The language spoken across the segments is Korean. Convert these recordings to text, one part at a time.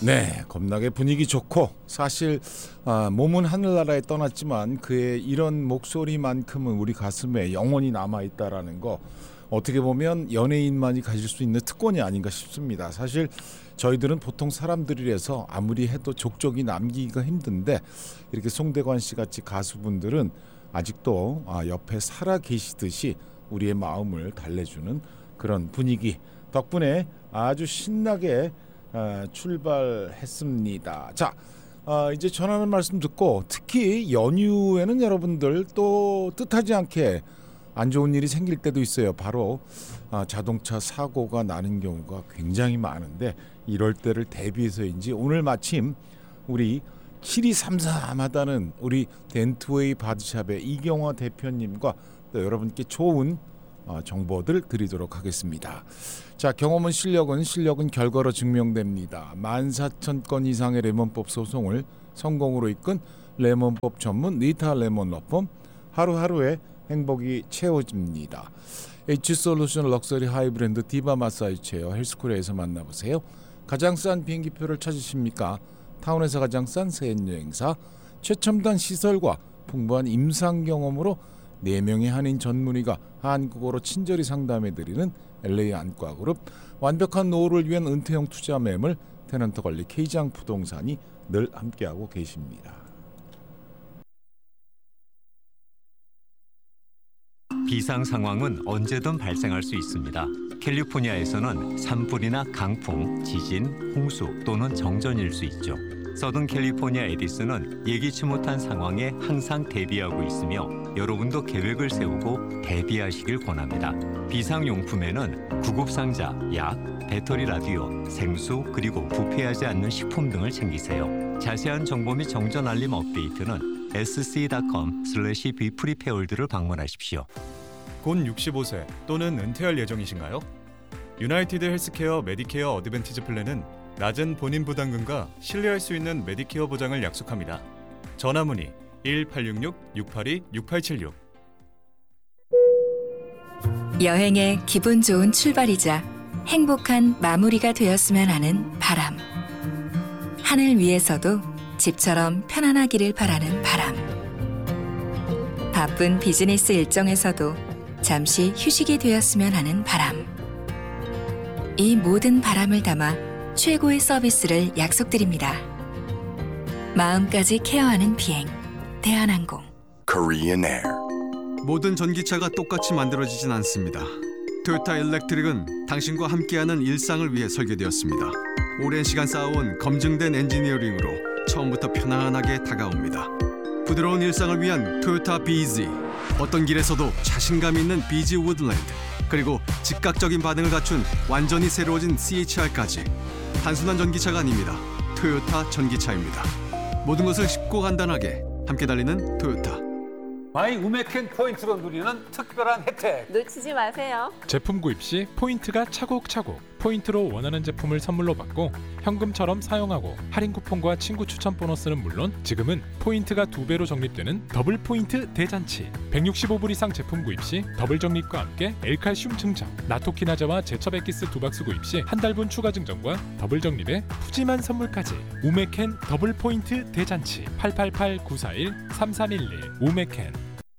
네, 겁나게 분위기 좋고 사실 몸은 하늘나라에 떠났지만 그의 이런 목소리만큼은 우리 가슴에 영원히 남아있다라는 거 어떻게 보면 연예인만이 가질 수 있는 특권이 아닌가 싶습니다. 사실 저희들은 보통 사람들이라서 아무리 해도 족족이 남기기가 힘든데 이렇게 송대관 씨 같이 가수분들은 아직도 옆에 살아 계시듯이 우리의 마음을 달래주는 그런 분위기 덕분에 아주 신나게 출발했습니다. 자, 이제 전하는 말씀 듣고 특히 연휴에는 여러분들 또 뜻하지 않게 안 좋은 일이 생길 때도 있어요. 바로 자동차 사고가 나는 경우가 굉장히 많은데 이럴 때를 대비해서인지 오늘 마침 우리 7233하다는 우리 덴트웨이 바디샵의 이경화 대표님과 또 여러분께 좋은 정보들 드리도록 하겠습니다. 자, 경험은 실력은 결과로 증명됩니다. 14,000건 이상의 레몬법 소송을 성공으로 이끈 레몬법 전문 리타 레몬 러펌, 하루하루의 행복이 채워집니다. H솔루션 럭셔리 하이브랜드 디바 마사지 체어 헬스코리아에서 만나보세요. 가장 싼 비행기표를 찾으십니까? 타운에서 가장 싼 세연여행사, 최첨단 시설과 풍부한 임상 경험으로 4명의 한인 전문의가 한국어로 친절히 상담해드리는 LA 안과그룹, 완벽한 노후를 위한 은퇴형 투자 매물 테넌트 관리 K장 부동산이 늘 함께하고 계십니다. 비상 상황은 언제든 발생할 수 있습니다. 캘리포니아에서는 산불이나 강풍, 지진, 홍수 또는 정전일 수 있죠. 서든 캘리포니아 에디슨은 예기치 못한 상황에 항상 대비하고 있으며 여러분도 계획을 세우고 대비하시길 권합니다. 비상용품에는 구급상자, 약, 배터리 라디오, 생수, 그리고 부패하지 않는 식품 등을 챙기세요. 자세한 정보 및 정전 알림 업데이트는 sc.com/beprepared를 방문하십시오. 곧 65세 또는 은퇴할 예정이신가요? 유나이티드 헬스케어 메디케어 어드밴티지 플랜은 낮은 본인 부담금과 신뢰할 수 있는 메디케어 보장을 약속합니다. 전화 문의 1866-682-6876. 여행의 기분 좋은 출발이자 행복한 마무리가 되었으면 하는 바람. 하늘 위에서도 집처럼 편안하기를 바라는 바람. 바쁜 비즈니스 일정에서도 잠시 휴식이 되었으면 하는 바람. 이 모든 바람을 담아 최고의 서비스를 약속드립니다. 마음까지 케어하는 비행, 대한항공. Korean Air. 모든 전기차가 똑같이 만들어지진 않습니다. 토요타 일렉트릭은 당신과 함께하는 일상을 위해 설계되었습니다. 오랜 시간 쌓아온 검증된 엔지니어링으로 처음부터 편안하게 다가옵니다. 부드러운 일상을 위한 토요타 BZ. 어떤 길에서도 자신감 있는 BZ 우드랜드, 그리고 즉각적인 반응을 갖춘 완전히 새로워진 CHR까지. 단순한 전기차가 아닙니다. 토요타 전기차입니다. 모든 것을 쉽고 간단하게 함께 달리는 토요타. 마이 우메켄 포인트로 누리는 특별한 혜택 놓치지 마세요. 제품 구입 시 포인트가 차곡차곡 포인트로 원하는 제품을 선물로 받고 현금처럼 사용하고 할인 쿠폰과 친구 추천 보너스는 물론 지금은 포인트가 2배로 적립되는 더블 포인트 대잔치. 165불 이상 제품 구입 시 더블 적립과 함께 엘칼슘 증정, 나토키나자와 제첩 엑기스 2박스 구입 시 한 달분 추가 증정과 더블 적립에 푸짐한 선물까지. 우메켄 더블 포인트 대잔치. 888-941-3311 우메켄.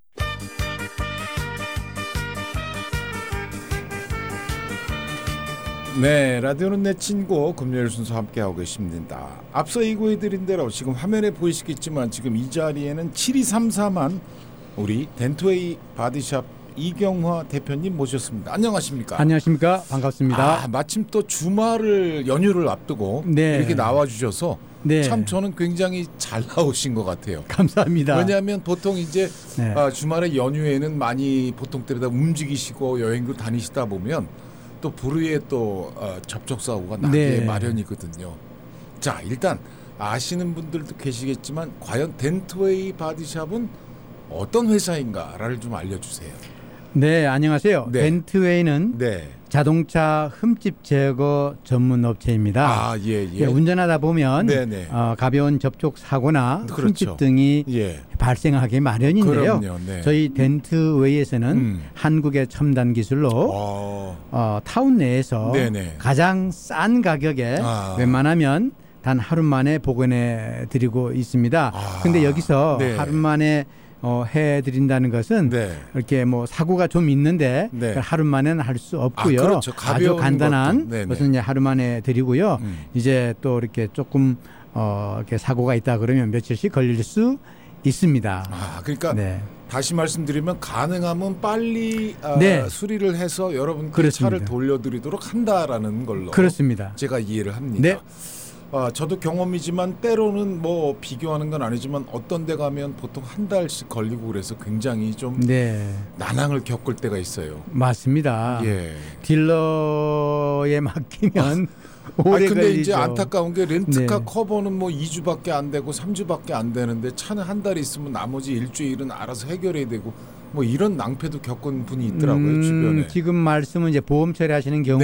네, 라디오는 내 친구 금요일 순서 함께하고 계십니다. 앞서 예고해드린 대로 지금 화면에 보이시겠지만 지금 이 자리에는 7234만 우리 덴트웨이 바디샵 이경화 대표님 모셨습니다. 안녕하십니까? 안녕하십니까? 반갑습니다. 마침 또 연휴를 앞두고 이렇게 나와주셔서 참 저는 굉장히 잘 나오신 것 같아요. 감사합니다. 왜냐하면 보통 이제 주말에 연휴에는 많이 보통 때마다 움직이시고 여행도 다니시다 보면 또 불의의 또 접촉 사고가 나기 마련이거든요. 자, 일단 아시는 분들도 계시겠지만 과연 덴트웨이 바디샵은 어떤 회사인가를 좀 알려주세요. 네, 안녕하세요. 덴트웨이는 자동차 흠집 제거 전문 업체입니다. 운전하다 보면 가벼운 접촉 사고나 흠집 등이 발생하기 마련인데요. 저희 덴트웨이에서는 한국의 첨단 기술로 타운 내에서 가장 싼 가격에 웬만하면 단 하루 만에 복원해 드리고 있습니다. 근데 여기서 네. 하루 만에 해드린다는 것은 이렇게 뭐 사고가 좀 있는데 하루 만에는 할 수 없고요. 그렇죠. 아주 간단한 것은 이제 하루 만에 드리고요. 이제 또 이렇게 조금 이렇게 사고가 있다 그러면 며칠씩 걸릴 수 있습니다. 그러니까 다시 말씀드리면 가능하면 빨리 수리를 해서 여러분께 차를 돌려드리도록 한다라는 걸로 그렇습니다. 제가 이해를 합니다. 저도 경험이지만 때로는 뭐 비교하는 건 아니지만 어떤 데 가면 보통 한 달씩 걸리고 그래서 굉장히 좀 난항을 겪을 때가 있어요. 맞습니다. 딜러에 맡기면 오래 근데 걸리죠. 이제 안타까운 게 렌트카 커버는 뭐 2주밖에 안 되고 3주밖에 안 되는데 차는 한 달 있으면 나머지 일주일은 알아서 해결해야 되고 뭐 이런 낭패도 겪은 분이 있더라고요. 주변에. 지금 말씀은 이제 보험 처리하시는 경우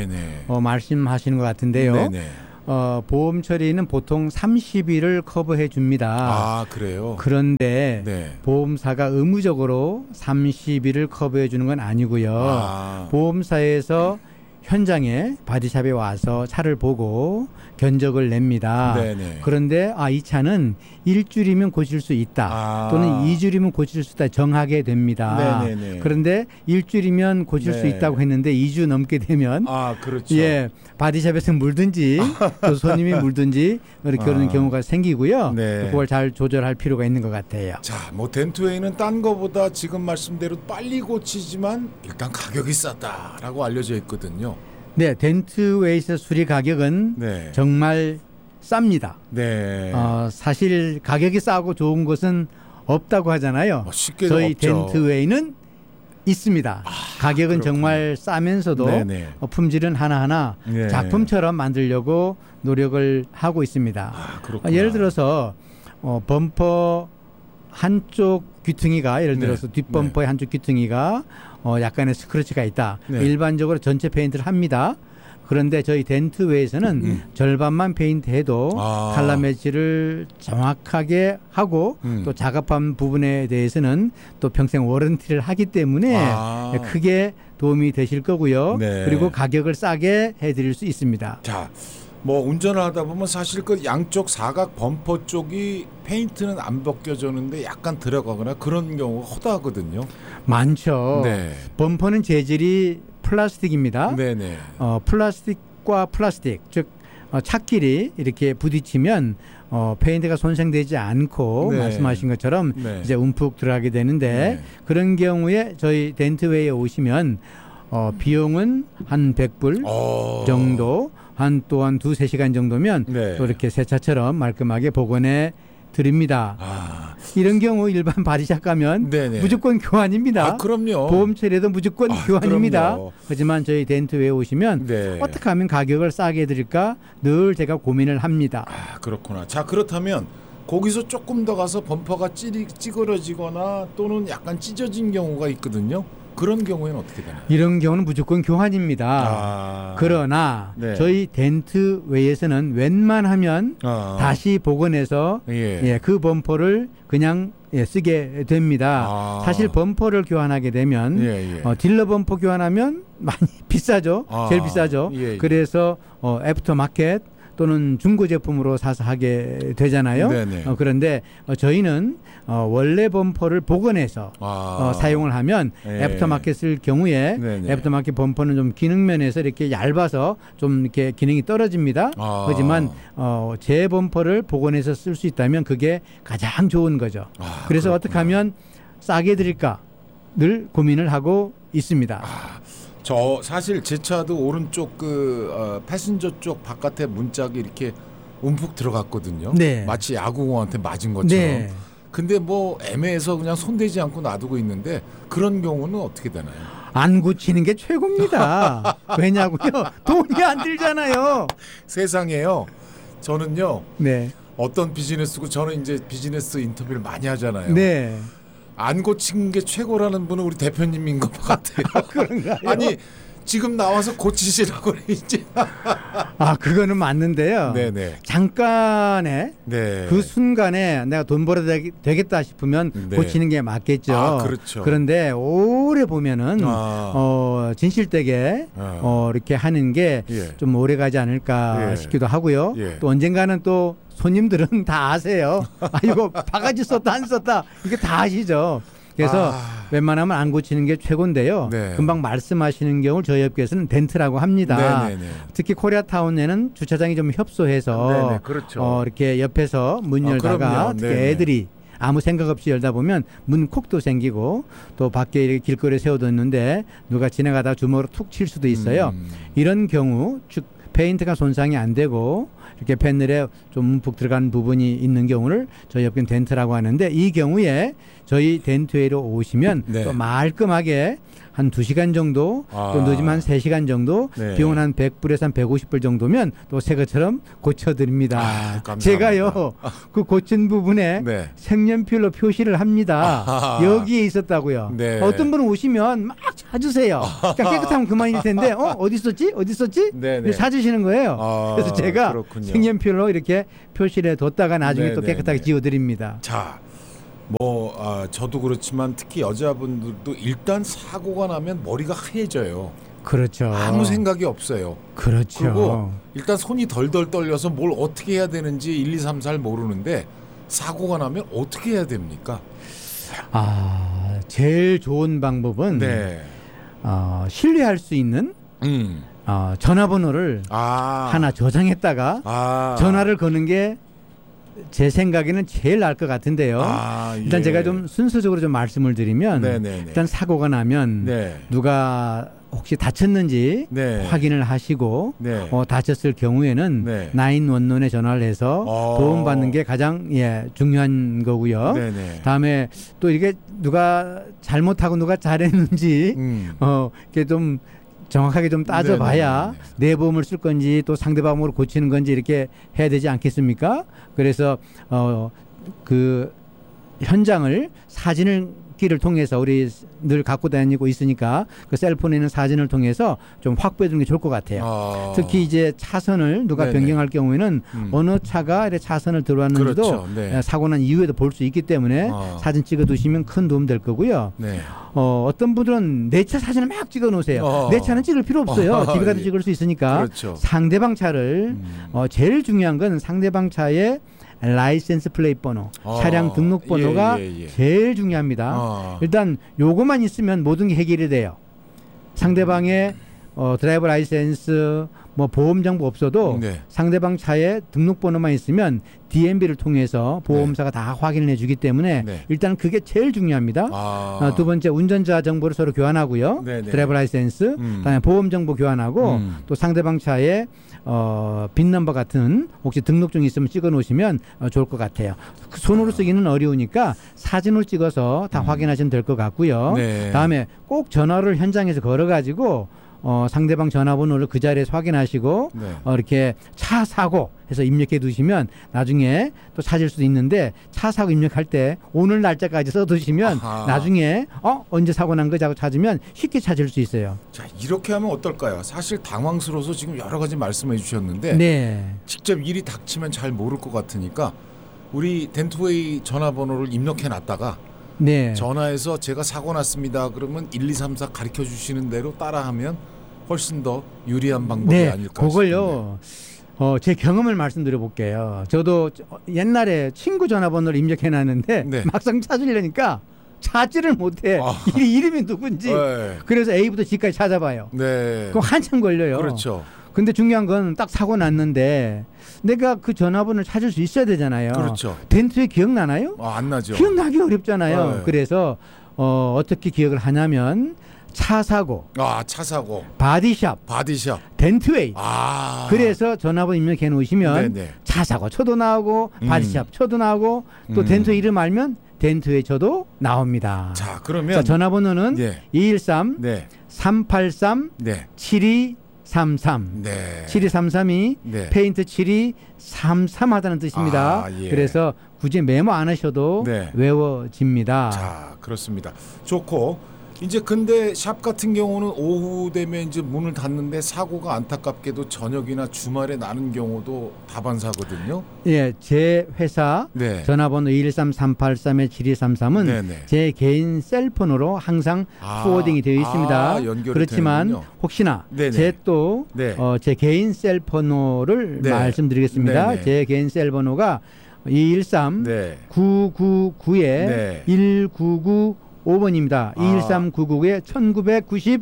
말씀하시는 것 같은데요. 보험 처리는 보통 30일을 커버해 줍니다. 그래요? 그런데 보험사가 의무적으로 30일을 커버해 주는 건 아니고요. 보험사에서 현장에 바디샵에 와서 차를 보고 견적을 냅니다. 그런데 이 차는 일주일이면 고칠 수 있다. 또는 2주이면 고칠 수 있다 정하게 됩니다. 그런데 일주일이면 고칠 수 있다고 했는데 2주 넘게 되면 그렇죠. 바디샵에서 물든지 또 손님이 물든지 이렇게 그런 경우가 생기고요. 그걸 잘 조절할 필요가 있는 것 같아요. 자, 뭐 덴트웨이는 딴 거보다 지금 말씀대로 빨리 고치지만 일단 가격이 싸다라고 알려져 있거든요. 덴트웨이에서 수리 가격은 정말 쌉니다. 사실 가격이 싸고 좋은 것은 없다고 하잖아요. 저희 없죠. 덴트웨이는 있습니다. 가격은 정말 싸면서도 품질은 하나하나 작품처럼 만들려고 노력을 하고 있습니다. 예를 들어서 범퍼 한쪽 귀퉁이가 예를 들어서 뒷범퍼의 한쪽 귀퉁이가 약간의 스크래치가 있다. 일반적으로 전체 페인트를 합니다. 그런데 저희 덴트웨이에서는 절반만 페인트해도 칼라 매치를 정확하게 하고 또 작업한 부분에 대해서는 또 평생 워런티를 하기 때문에 크게 도움이 되실 거고요. 그리고 가격을 싸게 해드릴 수 있습니다. 자, 뭐 운전을 하다 보면 사실 그 양쪽 사각 범퍼 쪽이 페인트는 안 벗겨졌는데 약간 들어가거나 그런 경우가 허다하거든요. 많죠. 범퍼는 재질이 플라스틱입니다. 플라스틱과 플라스틱, 즉 찻끼리 이렇게 부딪히면 페인트가 손상되지 않고 말씀하신 것처럼 이제 움푹 들어가게 되는데 그런 경우에 저희 덴트웨이에 오시면 비용은 한 100불 정도 또한 2-3시간 정도면 또 이렇게 새 차처럼 말끔하게 복원해 드립니다. 이런 경우 일반 바디샵 가면 무조건 교환입니다. 그럼요. 보험 처리도 무조건 교환입니다. 하지만 저희 덴트웨이에 오시면 어떻게 하면 가격을 싸게 해드릴까 늘 제가 고민을 합니다. 그렇구나. 자, 그렇다면 거기서 조금 더 가서 범퍼가 찌그러지거나 또는 약간 찢어진 경우가 있거든요. 그런 경우에는 어떻게 되나요? 이런 경우는 무조건 교환입니다. 그러나 저희 덴트웨이에서는 웬만하면 다시 복원해서 그 범퍼를 그냥 쓰게 됩니다. 사실 범퍼를 교환하게 되면 딜러 범퍼 교환하면 많이 비싸죠. 제일 비싸죠. 그래서 애프터마켓 또는 중고 제품으로 사서 하게 되잖아요. 그런데 저희는 원래 범퍼를 복원해서 사용을 하면 애프터마켓 쓸 경우에 애프터마켓 범퍼는 좀 기능 면에서 이렇게 얇아서 좀 이렇게 기능이 떨어집니다. 하지만 제 범퍼를 복원해서 쓸 수 있다면 그게 가장 좋은 거죠. 그래서 그렇구나. 어떻게 하면 싸게 드릴까 늘 고민을 하고 있습니다. 저 사실 제 차도 오른쪽 패신저 쪽 바깥에 문짝이 이렇게 움푹 들어갔거든요. 마치 야구공한테 맞은 것처럼. 근데 뭐 애매해서 그냥 손대지 않고 놔두고 있는데 그런 경우는 어떻게 되나요? 안 고치는 게 최고입니다. 왜냐고요? 돈이 안 들잖아요. 세상에요. 저는요. 어떤 비즈니스고 저는 이제 비즈니스 인터뷰를 많이 하잖아요. 안 고친 게 최고라는 분은 우리 대표님인 것 같아요. 그런가요? 아니 지금 나와서 고치시라고 그러지. 그거는 맞는데요. 네네. 잠깐의 네. 그 순간에 내가 돈 벌어야 되겠다 싶으면 네. 고치는 게 맞겠죠. 그렇죠. 그런데 오래 보면은 진실되게 이렇게 하는 게 좀 오래 가지 않을까 싶기도 하고요. 또 언젠가는 또 손님들은 다 아세요. 이거 바가지 썼다 안 썼다 이게 다 아시죠. 그래서 웬만하면 안 고치는 게 최고인데요. 네. 금방 말씀하시는 경우를 저희 업계에서는 덴트라고 합니다. 네네네. 특히 코리아타운에는 주차장이 좀 협소해서 네네, 그렇죠. 이렇게 옆에서 문 열다가 특히 애들이 아무 생각 없이 열다 보면 문콕도 생기고 또 밖에 이렇게 길거리에 세워뒀는데 누가 지나가다 주먹으로 툭 칠 수도 있어요. 이런 경우 즉 페인트가 손상이 안 되고 이렇게 패널에 좀 움푹 들어간 부분이 있는 경우를 저희 업계는 덴트라고 하는데 이 경우에 저희 덴트웨이로 오시면 또 말끔하게 한 2시간 정도 또 늦으면 한 3시간 정도 비용은 한 100불에서 한 150불 정도면 또 새 것처럼 고쳐드립니다. 제가요 그 고친 부분에 색연필로 표시를 합니다. 여기에 있었다고요. 어떤 분은 오시면 막 찾으세요. 그러니까 깨끗하면 그만일 텐데 어디 있었지? 어디 있었지? 찾으시는 거예요. 그래서 제가 그렇군요. 색연필로 이렇게 표시를 해뒀다가 나중에 또 깨끗하게 지워드립니다. 자. 저도 그렇지만 특히 여자분들도 일단 사고가 나면 머리가 하얘져요. 그렇죠. 아무 생각이 없어요. 그렇죠. 그리고 일단 손이 덜덜 떨려서 뭘 어떻게 해야 되는지 1, 2, 3, 4를 모르는데 사고가 나면 어떻게 해야 됩니까? 제일 좋은 방법은 신뢰할 수 있는 전화번호를 하나 저장했다가 전화를 거는 게 제 생각에는 제일 나을 것 같은데요. 일단 제가 좀 순서적으로 좀 말씀을 드리면 일단 사고가 나면 누가 혹시 다쳤는지 확인을 하시고 다쳤을 경우에는 911에 전화를 해서 도움받는 게 가장 중요한 거고요. 다음에 또 이게 누가 잘못하고 누가 잘했는지 이게 좀 정확하게 좀 따져봐야 내 보험을 쓸 건지 또 상대방으로 고치는 건지 이렇게 해야 되지 않겠습니까? 그래서 그 현장을 사진을 기를 통해서 우리 늘 갖고 다니고 있으니까 그 셀폰에 있는 사진을 통해서 좀 확보해 주는 게 좋을 것 같아요. 특히 이제 차선을 누가 변경할 경우에는 어느 차가 이렇게 차선을 들어왔는지도 사고 난 이후에도 볼 수 있기 때문에 사진 찍어 두시면 큰 도움 될 거고요. 어떤 분들은 내 차 사진을 막 찍어 놓으세요. 내 차는 찍을 필요 없어요. 집에 가서 찍을 수 있으니까. 상대방 차를 제일 중요한 건 상대방 차의 라이센스 플레이트 번호, 차량 등록 번호가 제일 중요합니다. 일단 요거만 있으면 모든 게 해결이 돼요. 상대방의 드라이버 라이센스, 뭐 보험 정보 없어도 상대방 차에 등록 번호만 있으면 DMB를 통해서 보험사가 다 확인을 해주기 때문에 일단 그게 제일 중요합니다. 두 번째 운전자 정보를 서로 교환하고요. 드라이버 라이센스, 그다음에 보험 정보 교환하고 또 상대방 차에 빈 넘버 같은 혹시 등록증이 있으면 찍어 놓으시면 좋을 것 같아요. 손으로 쓰기는 어려우니까 사진을 찍어서 다 확인하시면 될 것 같고요. 다음에 꼭 전화를 현장에서 걸어가지고 상대방 전화번호를 그 자리에서 확인하시고 이렇게 차 사고 해서 입력해 두시면 나중에 또 찾을 수도 있는데 차 사고 입력할 때 오늘 날짜까지 써두시면 나중에 언제 사고 난 거지 하고 찾으면 쉽게 찾을 수 있어요. 자, 이렇게 하면 어떨까요? 사실 당황스러워서 지금 여러 가지 말씀해 주셨는데 직접 일이 닥치면 잘 모를 것 같으니까 우리 덴트웨이 전화번호를 입력해 놨다가 전화해서 제가 사고 났습니다. 그러면 1, 2, 3, 4 가르쳐 주시는 대로 따라하면 훨씬 더 유리한 방법이 아닐까 그걸요. 제 경험을 말씀드려 볼게요. 저도 옛날에 친구 전화번호를 입력해 놨는데 막상 찾으려니까 찾지를 못해. 이름이 누군지. 그래서 A부터 G까지 찾아봐요. 그럼 한참 걸려요. 그렇죠. 근데 중요한 건 딱 사고 났는데 내가 그 전화번호를 찾을 수 있어야 되잖아요. 그렇죠. 덴트에 기억나나요? 안 나죠. 기억나기 어렵잖아요. 그래서 어떻게 기억을 하냐면 차 사고, 바디샵, 덴트웨이. 그래서 전화번호 입력해 놓으시면 차 사고 쳐도 나오고 바디샵 쳐도 나오고 또 덴트웨이 이름 알면 덴트웨이 쳐도 나옵니다. 자, 그러면 전화번호는 213 383 7233 7233이 페인트 7233 하다는 뜻입니다. 그래서 굳이 메모 안 하셔도 외워집니다. 자, 그렇습니다. 좋고 이제 근데 샵 같은 경우는 오후 되면 이제 문을 닫는데 사고가 안타깝게도 저녁이나 주말에 나는 경우도 다반사거든요. 예, 제 회사 네. 전화번호 213-383-7233은 네네. 제 개인 셀폰으로 항상 포워딩이 되어 있습니다. 그렇지만 되는군요. 혹시나 제 또 제 개인 셀번호를 네. 말씀드리겠습니다. 네네. 제 개인 셀번호가 213-999-1995번입니다. 213-999-1995번입니다.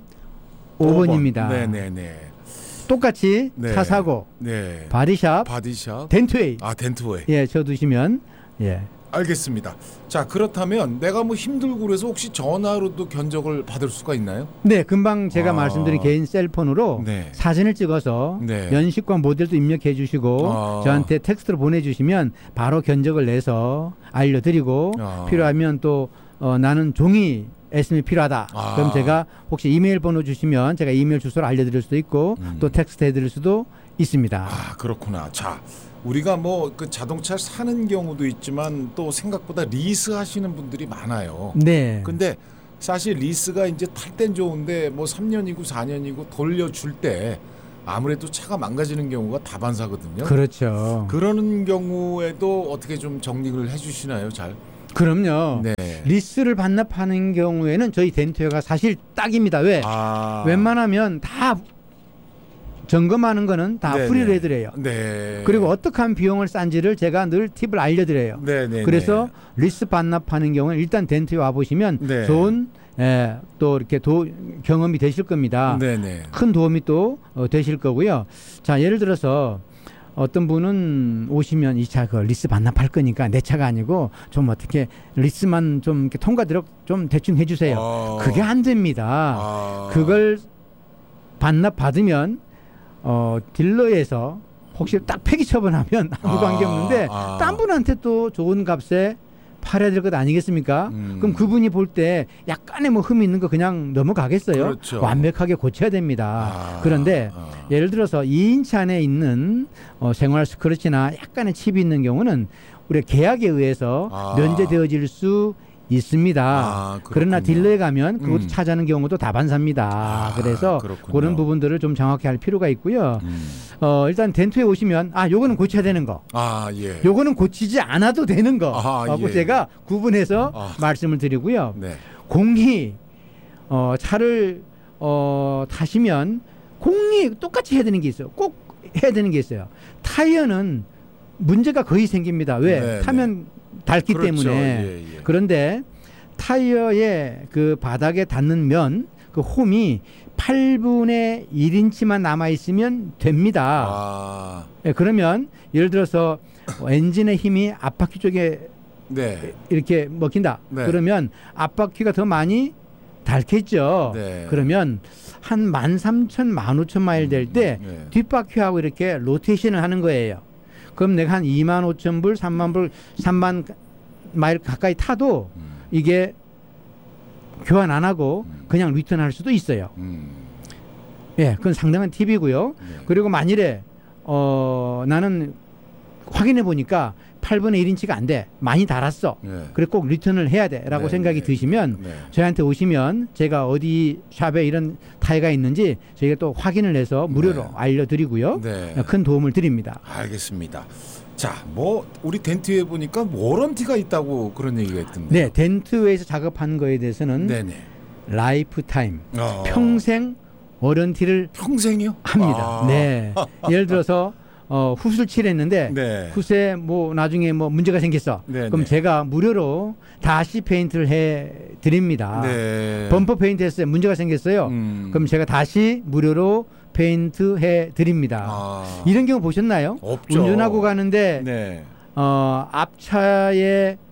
네네네. 똑같이 네. 차사고, 네. 바디샵, 덴트웨이. 덴트웨이. 예, 쳐두시면 예. 알겠습니다. 자, 그렇다면 내가 뭐 힘들고 그래서 혹시 전화로도 견적을 받을 수가 있나요? 네, 금방 제가 말씀드린 개인 셀폰으로 네. 사진을 찍어서 네. 연식과 모델도 입력해 주시고 저한테 텍스트로 보내주시면 바로 견적을 내서 알려드리고 필요하면 또 나는 종이 SM이 필요하다. 그럼 제가 혹시 이메일 번호 주시면 제가 이메일 주소를 알려드릴 수도 있고 또 텍스트 해드릴 수도 있습니다. 그렇구나. 자, 우리가 뭐 그 자동차 사는 경우도 있지만 또 생각보다 리스 하시는 분들이 많아요. 네. 근데 사실 리스가 이제 탈 땐 좋은데 뭐 3년이고 4년이고 돌려줄 때 아무래도 차가 망가지는 경우가 다반사거든요. 그렇죠. 그러는 경우에도 어떻게 좀 정리를 해주시나요, 잘? 그럼요. 네. 리스를 반납하는 경우에는 저희 덴트웨어가 사실 딱입니다. 왜? 웬만하면 다 점검하는 거는 다 프리로 해드려요. 네. 그리고 어떻게 하면 비용을 싼지를 제가 늘 팁을 알려드려요. 네네. 그래서 리스 반납하는 경우는 일단 덴트웨어 와보시면 네. 좋은 또 이렇게 경험이 되실 겁니다. 네네. 큰 도움이 또 되실 거고요. 자, 예를 들어서 어떤 분은 오시면 이 차 그 리스 반납할 거니까 내 차가 아니고 좀 어떻게 리스만 좀 이렇게 통과되도록 좀 대충 해주세요. 그게 안 됩니다. 그걸 반납 받으면 딜러에서 혹시 딱 폐기 처분하면 아무 관계 없는데 딴 분한테 또 좋은 값에 팔아야 될 것 아니겠습니까? 그럼 그분이 볼 때 약간의 뭐 흠이 있는 거 그냥 넘어가겠어요? 그렇죠. 완벽하게 고쳐야 됩니다. 그런데 예를 들어서 2인치 안에 있는 생활 스크래치나 약간의 칩이 있는 경우는 우리 계약에 의해서 면제되어질 수 있습니다. 그러나 딜러에 가면 그것도 찾아는 경우도 다반사입니다. 그래서 그렇군요. 그런 부분들을 좀 정확히 할 필요가 있고요. 일단 덴트에 오시면 요거는 고쳐야 되는 거. 예. 요거는 고치지 않아도 되는 거. 하고 예. 제가 구분해서 말씀을 드리고요. 네. 공히 차를 타시면 공히 똑같이 해야 되는 게 있어요. 꼭 해야 되는 게 있어요. 타이어는 문제가 거의 생깁니다. 왜? 네, 타면 닳기 그렇죠. 때문에. 예. 그런데 타이어의 그 바닥에 닿는 면, 그 홈이 8분의 1인치만 남아 있으면 됩니다. 예, 그러면 예를 들어서 엔진의 힘이 앞바퀴 쪽에 네. 이렇게 먹힌다. 네. 그러면 앞바퀴가 더 많이 닳겠죠. 네. 그러면 한 13,000, 15,000마일 될 때 네. 뒷바퀴하고 이렇게 로테이션을 하는 거예요. 그럼 내가 한 25,000불, 3만 마일 가까이 타도 이게 교환 안 하고 그냥 리턴할 수도 있어요. 예, 그건 상당한 팁이고요. 네. 그리고 만일에 나는 확인해 보니까 8분의 1인치가 안 돼. 많이 닳았어. 네. 그래 꼭 리턴을 해야 돼. 라고 생각이 드시면 저희한테 오시면 제가 어디 샵에 이런 타이어가 있는지 저희가 또 확인을 해서 무료로 알려드리고요. 큰 도움을 드립니다. 알겠습니다. 자, 뭐 우리 덴트웨어 보니까 워런티가 있다고 그런 얘기가 있던데. 네, 덴트웨어에서 작업하는 거에 대해서는 라이프 타임, 평생 워런티를 평생이요? 합니다. 네. 예를 들어서 훗을 칠했는데 훗에 뭐 나중에 뭐 문제가 생겼어. 그럼 제가 무료로 다시 페인트를 해 드립니다. 범퍼 페인트 했어요. 문제가 생겼어요. 그럼 제가 다시 무료로 페인트 해 드립니다. 이런 경우 보셨나요? 없죠. 운전하고 가는데 앞차의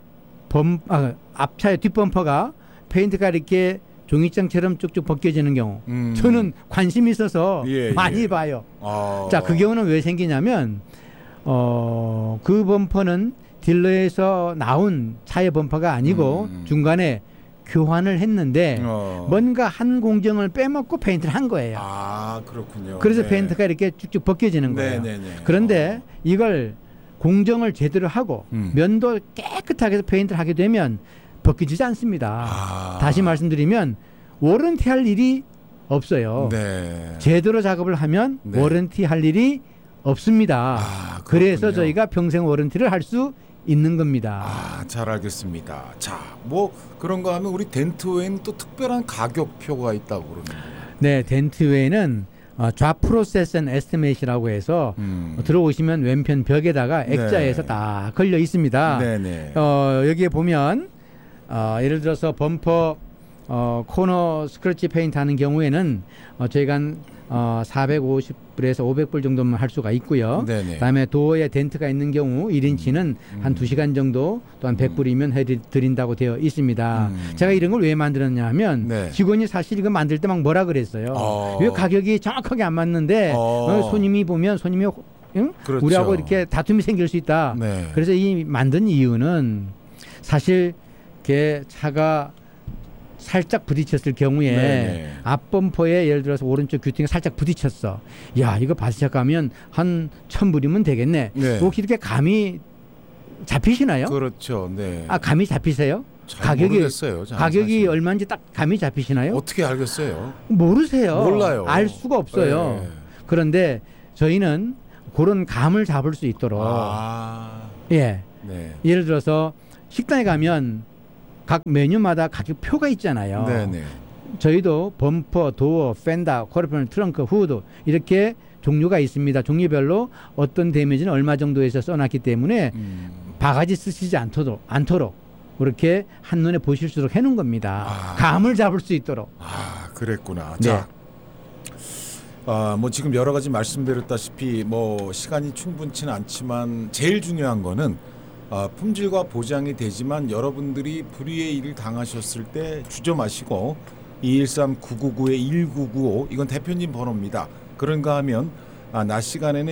뒷범퍼가 페인트가 이렇게 종이장처럼 쭉쭉 벗겨지는 경우 저는 관심이 있어서 많이 봐요. 자, 그 경우는 왜 생기냐면 그 범퍼는 딜러에서 나온 차의 범퍼가 아니고 중간에 교환을 했는데 뭔가 한 공정을 빼먹고 페인트를 한 거예요. 그렇군요. 그래서 페인트가 이렇게 쭉쭉 벗겨지는 거예요. 그런데 이걸 공정을 제대로 하고 면도 깨끗하게 해서 페인트를 하게 되면 벗겨지지 않습니다. 다시 말씀드리면 워런티 할 일이 없어요. 네. 제대로 작업을 하면 네. 워런티 할 일이 없습니다. 그래서 저희가 평생 워런티를 할 수 있는 겁니다. 잘 알겠습니다. 자, 뭐 그런 거 하면 우리 덴트웨이는 또 특별한 가격표가 있다고 그러는데. 네, 덴트웨이는 Job Process and Estimate이라고 해서 들어오시면 왼편 벽에다가 액자에서 다 걸려 있습니다. 네네. 여기에 보면 예를 들어서 범퍼 코너 스크래치 페인트 하는 경우에는 저희가 한 450불에서 500불 정도만 할 수가 있고요. 네네. 그다음에 도어에 덴트가 있는 경우 1인치는 한 2시간 정도 또한 100불이면 해드린다고 되어 있습니다. 제가 이런 걸 왜 만들었냐 하면 직원이 사실 이거 만들 때 막 뭐라 그랬어요. 왜 가격이 정확하게 안 맞는데 손님이 보면 손님이 그렇죠. 우리하고 이렇게 다툼이 생길 수 있다. 네. 그래서 이 만든 이유는 사실 이렇게 차가 살짝 부딪혔을 경우에 앞범퍼에 예를 들어서 오른쪽 규팅에 살짝 부딪혔어. 야, 이거 바스샷 가면 한 1,000불이면 되겠네. 혹시 이렇게 감이 잡히시나요? 그렇죠. 네. 감이 잡히세요? 모르겠어요. 가격이 사실. 얼마인지 딱 감이 잡히시나요? 어떻게 알겠어요? 모르세요. 몰라요. 알 수가 없어요. 그런데 저희는 그런 감을 잡을 수 있도록 예를 들어서 식당에 가면 각 메뉴마다 가격표가 있잖아요. 네네. 저희도 범퍼, 도어, 펜더, 쿼터패널, 트렁크, 후드 이렇게 종류가 있습니다. 종류별로 어떤 데미지는 얼마 정도에서 써놨기 때문에 바가지 쓰시지 않도록 그렇게 한눈에 보실 수 있도록 해놓은 겁니다. 감을 잡을 수 있도록. 그랬구나. 자, 뭐 지금 여러 가지 말씀드렸다시피 뭐 시간이 충분치는 않지만 제일 중요한 거는 품질과 보장이 되지만 여러분들이 불의의 일을 당하셨을 때 주저 마시고 213-999-1995 이건 대표님 번호입니다. 그런가 하면 낮 시간에는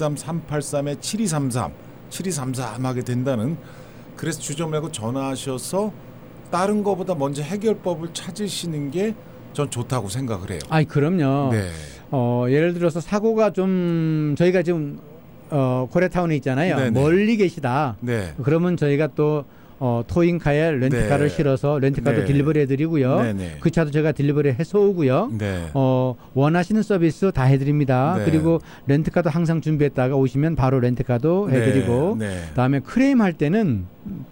213-383-7233 하게 된다는, 그래서 주저 말고 전화하셔서 다른 거보다 먼저 해결법을 찾으시는 게 전 좋다고 생각을 해요. 그럼요. 네. 예를 들어서 사고가 좀 저희가 지금 코리아타운에 있잖아요. 네네. 멀리 계시다. 그러면 저희가 또 토잉카에 렌트카를 실어서 렌트카도 딜리버리 해드리고요. 그 차도 제가 딜리버리 해서 오고요. 원하시는 서비스 다 해드립니다. 그리고 렌트카도 항상 준비했다가 오시면 바로 렌트카도 해드리고 그다음에 크레임 할 때는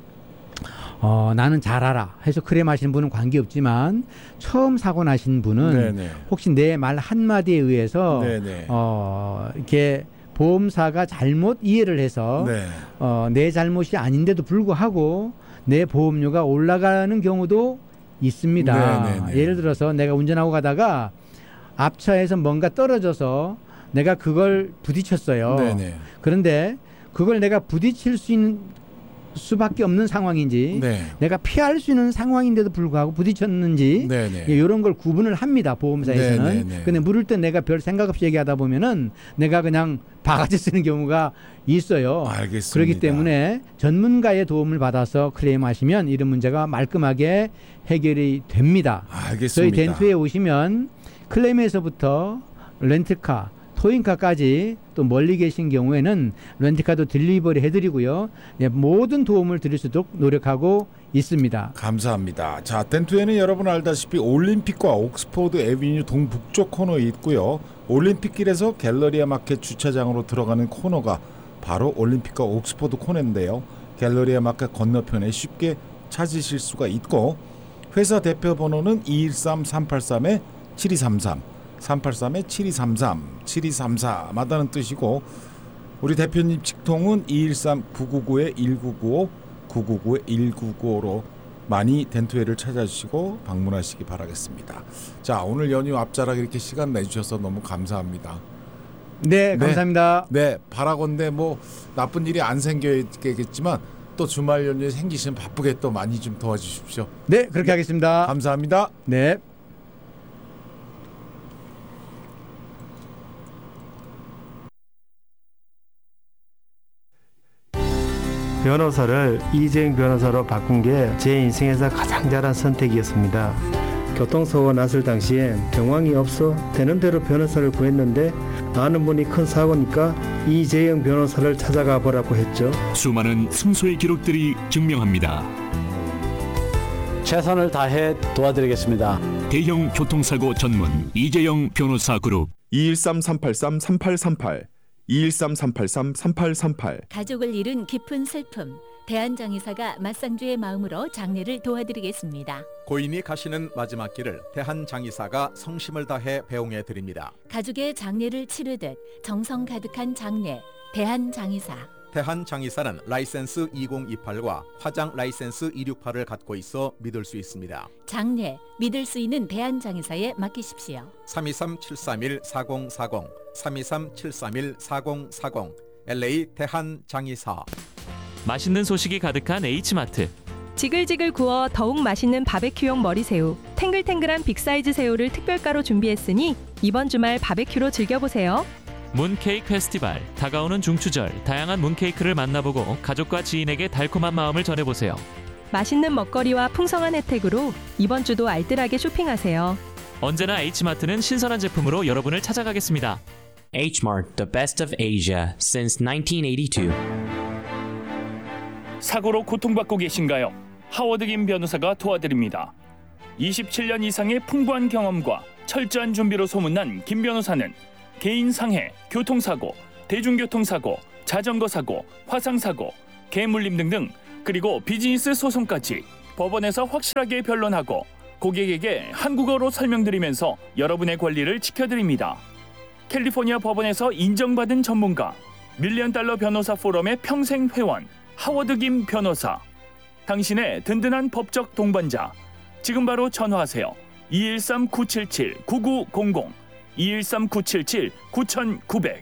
나는 잘 알아 해서 크레임 하시는 분은 관계없지만 처음 사고 나신 분은 혹시 내 말 한마디에 의해서 이렇게 보험사가 잘못 이해를 해서 내 잘못이 아닌데도 불구하고 내 보험료가 올라가는 경우도 있습니다. 예를 들어서 내가 운전하고 가다가 앞차에서 뭔가 떨어져서 내가 그걸 부딪혔어요. 그런데 그걸 내가 부딪힐 수 있는 수밖에 없는 상황인지 내가 피할 수 있는 상황인데도 불구하고 부딪혔는지 이런 걸 구분을 합니다. 보험사에서는. 근데 물을 때 내가 별 생각 없이 얘기하다 보면은 내가 그냥 바가지 쓰는 경우가 있어요. 알겠습니다. 그렇기 때문에 전문가의 도움을 받아서 클레임하시면 이런 문제가 말끔하게 해결이 됩니다. 알겠습니다. 저희 덴트에 오시면 클레임에서부터 렌트카, 토잉카까지 또 멀리 계신 경우에는 렌트카도 딜리버리 해드리고요. 모든 도움을 드릴 수 있도록 노력하고 있습니다. 감사합니다. 자, 덴트웨이는 여러분 알다시피 올림픽과 옥스포드 애비뉴 동북쪽 코너에 있고요. 올림픽길에서 갤러리아 마켓 주차장으로 들어가는 코너가 바로 올림픽과 옥스포드 코너인데요. 갤러리아 마켓 건너편에 쉽게 찾으실 수가 있고 회사 대표 번호는 213-383-7233 383-7233 7234마다는 뜻이고 우리 대표님 직통은 213-999-1995 999-1995로 많이 덴트웨이를 찾아주시고 방문하시기 바라겠습니다. 자, 오늘 연휴 앞자락 이렇게 시간 내주셔서 너무 감사합니다. 네, 감사합니다. 네, 바라건대 뭐 나쁜 일이 안 생기겠지만 또 주말 연휴에 생기시면 바쁘게 또 많이 좀 도와주십시오. 네, 그렇게 하겠습니다. 감사합니다. 네. 변호사를 이재용 변호사로 바꾼 게 제 인생에서 가장 잘한 선택이었습니다. 교통사고가 났을 당시엔 경황이 없어 되는 대로 변호사를 구했는데 아는 분이 큰 사고니까 이재용 변호사를 찾아가 보라고 했죠. 수많은 승소의 기록들이 증명합니다. 최선을 다해 도와드리겠습니다. 대형 교통사고 전문 이재영 변호사 그룹 213-383-3838 213-383-3838 가족을 잃은 깊은 슬픔, 대한장의사가 맞상주의 마음으로 장례를 도와드리겠습니다. 고인이 가시는 마지막 길을 대한장의사가 성심을 다해 배웅해 드립니다. 가족의 장례를 치르듯 정성 가득한 장례, 대한장의사. 대한장의사는 라이센스 2028과 화장 라이센스 268을 갖고 있어 믿을 수 있습니다. 장례, 믿을 수 있는 대한장의사에 맡기십시오. 323-731-4040 323-731-4040 LA 대한장의사. 맛있는 소식이 가득한 H마트. 지글지글 구워 더욱 맛있는 바베큐용 머리새우, 탱글탱글한 빅사이즈 새우를 특별가로 준비했으니 이번 주말 바베큐로 즐겨보세요. 문케이크 페스티벌. 다가오는 중추절, 다양한 문케이크를 만나보고 가족과 지인에게 달콤한 마음을 전해보세요. 맛있는 먹거리와 풍성한 혜택으로 이번 주도 알뜰하게 쇼핑하세요. 언제나 H마트는 신선한 제품으로 여러분을 찾아가겠습니다. Hmart, the best of Asia since 1982. 사고로 고통받고 계신가요? 하워드 김 변호사가 도와드립니다. 27년 이상의 풍부한 경험과 철저한 준비로 소문난 김 변호사는 개인 상해, 교통사고, 대중교통사고, 자전거 사고, 화상사고, 개물림 등등, 그리고 비즈니스 소송까지 법원에서 확실하게 변론하고 고객에게 한국어로 설명드리면서 여러분의 권리를 지켜드립니다. 캘리포니아 법원에서 인정받은 전문가, $1,000,000 변호사 포럼의 평생 회원, 하워드 김 변호사. 당신의 든든한 법적 동반자. 지금 바로 전화하세요. 213-977-9900 213-977-9900.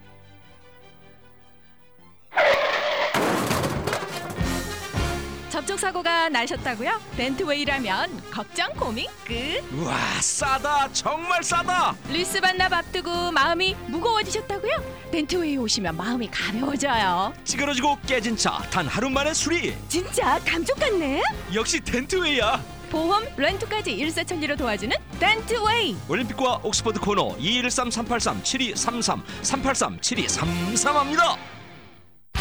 접촉사고가 나셨다고요? 벤트웨이라면 걱정 고민 끝. 우와, 싸다, 정말 싸다. 리스 반납 앞두고 마음이 무거워지셨다고요? 벤트웨이 오시면 마음이 가벼워져요. 찌그러지고 깨진 차 단 하루 만에 수리. 진짜 감쪽 같네. 역시 덴트웨이야. 보험, 렌트까지 일사천리로 도와주는 덴트웨이. 올림픽과 옥스퍼드 코너 213-383-7233 383-7233합니다.